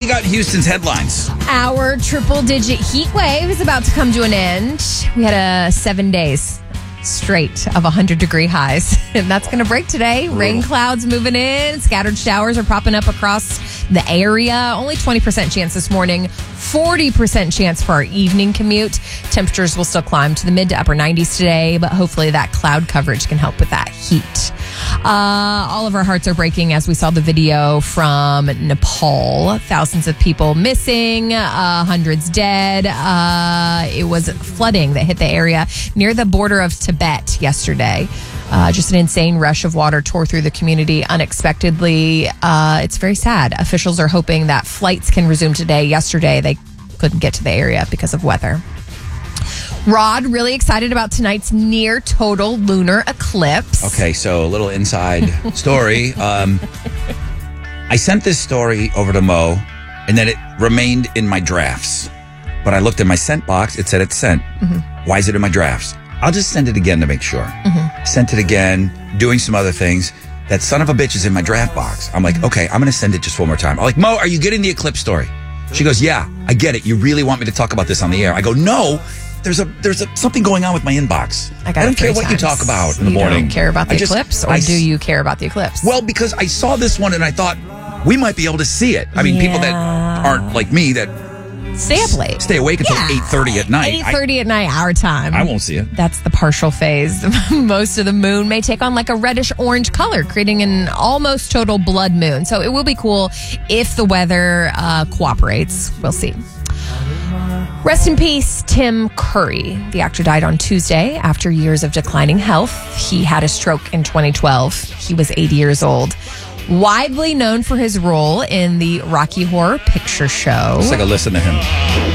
got in Houston's headlines? Our triple-digit heat wave is about to come to an end. We had 7 days straight of 100-degree highs, and that's going to break today. Rain clouds moving in. Scattered showers are popping up across the area. Only 20% chance this morning. 40% chance for our evening commute. Temperatures will still climb to the mid to upper 90s today, but hopefully that cloud coverage can help with that heat. All of our hearts are breaking as we saw the video from Nepal. Thousands of people missing, hundreds dead. It was flooding that hit the area near the border of Tibet yesterday. Just an insane rush of water tore through the community unexpectedly. It's very sad. Officials are hoping that flights can resume today. Yesterday, they couldn't get to the area because of weather. Rod, really excited about tonight's near total lunar eclipse. Okay, so a little inside story. I sent this story over to Mo, and then it remained in my drafts. But I looked in my sent box. It said it's sent. Mm-hmm. Why is it in my drafts? I'll just send it again to make sure. Mm-hmm. Sent it again, doing some other things. That son of a bitch is in my draft box. I'm like, okay, I'm going to send it just one more time. I'm like, Mo, are you getting the eclipse story? She goes, yeah, I get it. You really want me to talk about this on the air? I go, no. There's something going on with my inbox. I don't care what you talk about in the morning. You don't care about the eclipse, or do you care about the eclipse? Well, because I saw this one and I thought we might be able to see it. I mean, people that aren't like me that stay up late, stay awake until 8:30 at night. 8:30 at night, our time. I won't see it. That's the partial phase. Most of the moon may take on like a reddish orange color, creating an almost total blood moon. So it will be cool if the weather cooperates. We'll see. Rest in peace, Tim Curry. The actor died on Tuesday after years of declining health. He had a stroke in 2012. He was 80 years old. Widely known for his role in the Rocky Horror Picture Show. Let's take a listen to him.